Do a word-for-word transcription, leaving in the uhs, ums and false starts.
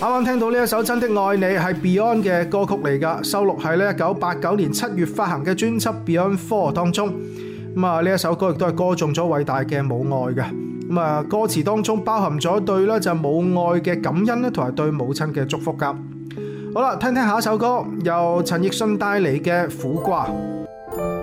啱啱聽到呢一首《真的愛你》係 Beyond 嘅歌曲嚟㗎，收錄喺一九八九年七月發行嘅專輯 Beyond Four 當中。咁啊，呢一首歌亦都係歌頌咗偉大嘅母愛嘅。咁啊，歌詞當中包含咗對咧就母愛嘅感恩咧，同埋對母親嘅祝福㗎。好啦，聽聽下一首歌，由陳奕迅帶嚟嘅《苦瓜》。